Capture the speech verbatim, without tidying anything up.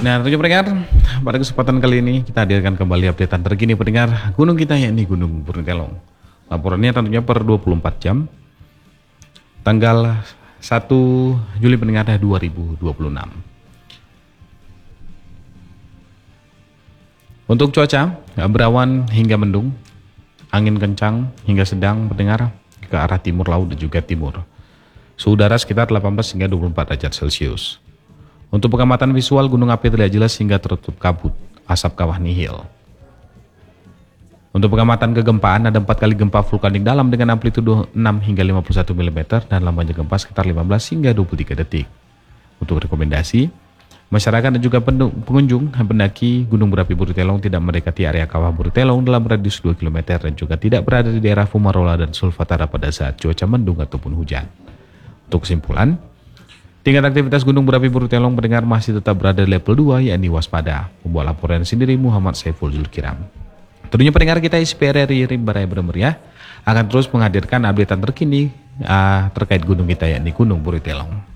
Nah, tentunya pendengar, pada kesempatan kali ini kita hadirkan kembali updatean terkini pendengar gunung kita yakni Gunung Burnitelong. Laporannya tentunya per dua puluh empat jam tanggal satu Juli pendengar dua ribu dua puluh enam. Untuk cuaca, berawan hingga mendung, angin kencang hingga sedang pendengar ke arah timur laut dan juga timur. Suhu udara sekitar delapan belas hingga dua puluh empat derajat Celcius. Untuk pengamatan visual, gunung api terlihat jelas hingga tertutup kabut, asap kawah nihil. Untuk pengamatan kegempaan, ada empat kali gempa vulkanik dalam dengan amplitudo enam hingga lima puluh satu milimeter dan lamanya gempa sekitar lima belas hingga dua puluh tiga detik. Untuk rekomendasi, masyarakat dan juga pengunjung pendaki Gunung Berapi Burnitelong tidak mendekati area kawah Burnitelong dalam radius dua kilometer dan juga tidak berada di daerah Fumarola dan Sulfatara pada saat cuaca mendung ataupun hujan. Untuk kesimpulan, tingkat aktivitas Gunung Berapi Burnitelong pendengar masih tetap berada di level dua yakni waspada. Membuat laporan sendiri Muhammad Saiful Zulkiram. Tentunya pendengar kita S P R R I Rimbaraya Bermeriah akan terus menghadirkan updatean terkini uh, terkait gunung kita yakni Gunung Burnitelong.